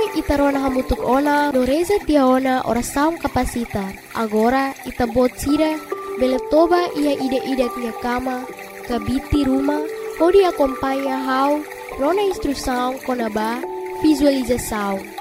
itarona hamutuk ona no reza tiaona ora saum kapasita. Agora itabot sira beletoba ia ida-ida minha cama, kabiti rumah, pode acompanhar how rona instrução konaba visualização.